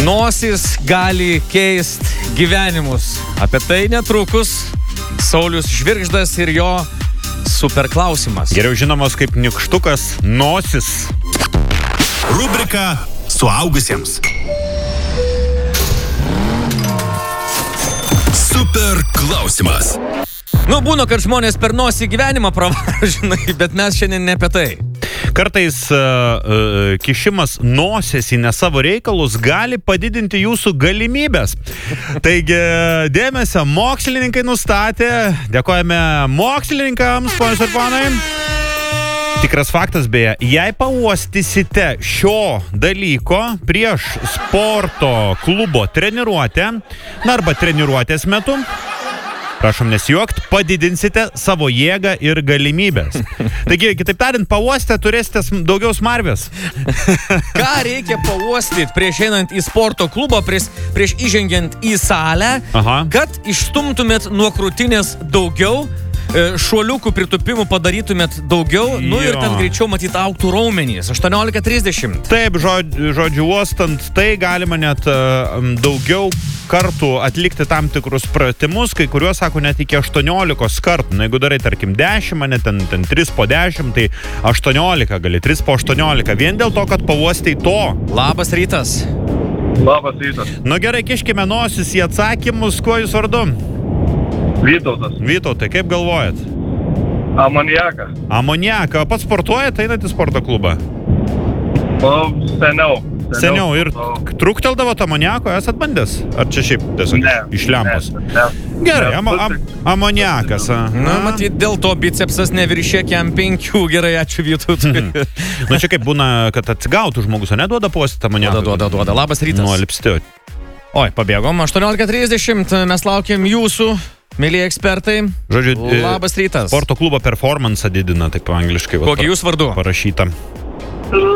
Nosis gali keist gyvenimus. Apie tai netrukus Saulius Žvirgždas ir jo super klausimas. Geriau žinomas kaip nykštukas nosis. Rubrika suaugusiems. Super klausimas. Nu, būna, kad žmonės per nosį gyvenimą pravaro, žinai, bet mes šiandien ne apie tai. Kartais kišimas nosies į ne savo reikalus gali padidinti jūsų galimybės. Taigi, dėmesio, mokslininkai nustatė, dėkojame mokslininkams, ponios ir ponai. Tikras faktas beje, jei pauostysite šio dalyko prieš sporto klubo treniruotę, arba treniruotės metu, prašom nesijuokt, padidinsite savo jėgą ir galimybės. Taigi, kitaip tariant, pauostę turėsite daugiau smarvės. Ką reikia pauostyti prieš einant į sporto klubą, prieš įžengiant į salę, kad išstumtumėt nuo krūtinės daugiau, šuoliukų pritupimų padarytumėt daugiau, nu ir ten greičiau matyt augtų raumenys. 18:30. Taip, žodžiu, uostant tai galima net daugiau kartų atlikti tam tikrus pratimus, kai kuriuos sako net iki 18 kartų. Na, jeigu darai, tarkim, 10, net ten 3 po 10, tai 18 gali, 3 po 18. Vien dėl to, kad pauostai to. Labas rytas. Labas rytas. Nu gerai, kiškime nosis į atsakymus, kuo jūs vardu? Vytautas. Vytautai, kaip galvojat? Amoniaką. Amoniaką. Pats sportuojat, einat į sporto klubą? Seniau. Ir trukteldavot amoniako, esat bandęs? Ar čia šiaip tiesiog iš lempos? Ne. Gerai, amoniakas. Na, matyt, dėl to bicepsas neviršė kem 5. Gerai, ačiū Vytautui. Nu, čia kaip būna, kad atsigautų žmogus, o neduoda postyti amoniaką? Duoda. Labas rytas. Nuolipsti. Oi, pabėgom. 18:30. Mes laukiam jūsų, mėly ekspertai. Žodžiu, labas rytas. Sporto klubo performance didina, taip angliškai. Kokį jūs vardu? Parašyta.